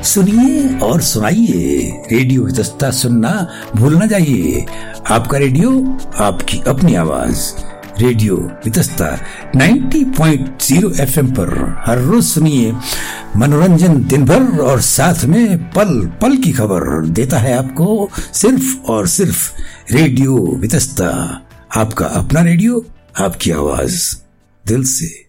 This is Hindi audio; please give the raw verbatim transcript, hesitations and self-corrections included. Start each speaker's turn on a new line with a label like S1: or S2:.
S1: सुनिए और सुनाइए, रेडियो वितस्ता सुनना भूल न जाइए। आपका रेडियो, आपकी अपनी आवाज, रेडियो वितस्ता नब्बे पॉइंट ज़ीरो एफएम पर हर रोज सुनिए मनोरंजन दिन भर, और साथ में पल पल की खबर देता है आपको सिर्फ और सिर्फ रेडियो वितस्ता। आपका अपना रेडियो, आपकी आवाज, दिल से।